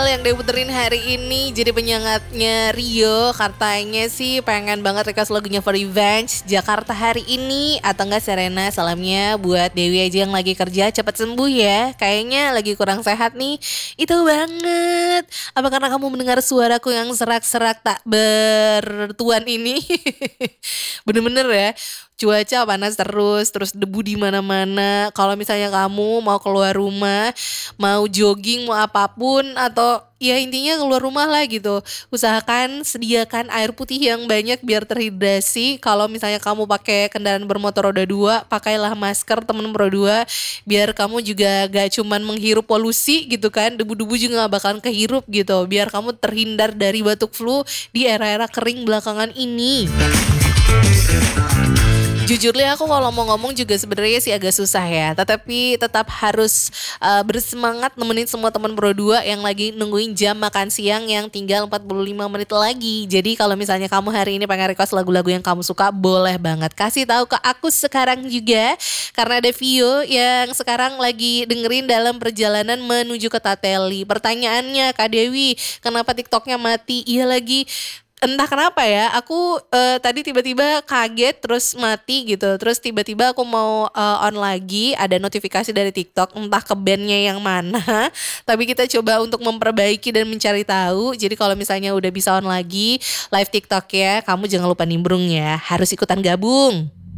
yang diputerin hari ini jadi penyangatnya Rio. Katanya sih pengen banget request lagunya For Revenge Jakarta hari ini. Atau enggak Serena, salamnya buat Dewi aja yang lagi kerja, cepat sembuh ya. Kayaknya lagi kurang sehat nih. Itu banget. Apa karena kamu mendengar suaraku yang serak-serak tak bertuan ini? Bener-bener ya. Cuaca panas terus debu di mana-mana. Kalau misalnya kamu mau keluar rumah, mau jogging, mau apapun atau ya intinya keluar rumah lah gitu. Usahakan sediakan air putih yang banyak biar terhidrasi. Kalau misalnya kamu pakai kendaraan bermotor roda 2, pakailah masker temen roda 2 biar kamu juga gak cuman menghirup polusi gitu kan. Debu-debu juga gak bakalan kehirup gitu. Biar kamu terhindar dari batuk flu di era-era kering belakangan ini. Jujur li aku kalau mau ngomong juga sebenarnya sih agak susah ya. Tetapi tetap harus bersemangat nemenin semua teman Pro 2 yang lagi nungguin jam makan siang yang tinggal 45 menit lagi. Jadi kalau misalnya kamu hari ini pengen request lagu-lagu yang kamu suka, boleh banget kasih tahu ke aku sekarang juga. Karena ada Vio yang sekarang lagi dengerin dalam perjalanan menuju ke Tateli. Pertanyaannya Kak Dewi, kenapa TikToknya mati? Iya lagi. Entah kenapa ya, aku tadi tiba-tiba kaget terus mati gitu. Terus tiba-tiba aku mau on lagi, ada notifikasi dari TikTok, entah ke bandnya yang mana. Tapi kita coba untuk memperbaiki dan mencari tahu. Jadi kalau misalnya udah bisa on lagi live TikTok ya, kamu jangan lupa nimbrung ya, harus ikutan gabung.